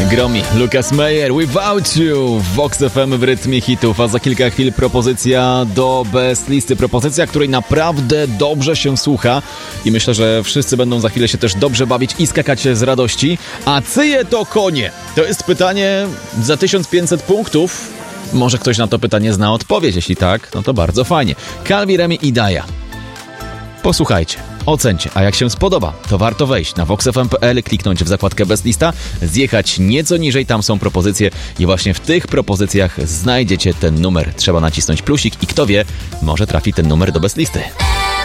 Gromi, Lucas Meyer, Without You, Vox FM w rytmie hitów, a za kilka chwil propozycja do Best Listy, propozycja, której naprawdę dobrze się słucha i myślę, że wszyscy będą za chwilę się też dobrze bawić i skakać z radości. A cyje to konie? To jest pytanie za 1500 punktów. Może ktoś na to pytanie zna odpowiedź, jeśli tak, no to bardzo fajnie. Calvi, Remi i Daja. Posłuchajcie, ocencie, a jak się spodoba, to warto wejść na voxfm.pl, kliknąć w zakładkę Best Lista, zjechać nieco niżej, tam są propozycje i właśnie w tych propozycjach znajdziecie ten numer. Trzeba nacisnąć plusik i kto wie, może trafi ten numer do Best Listy.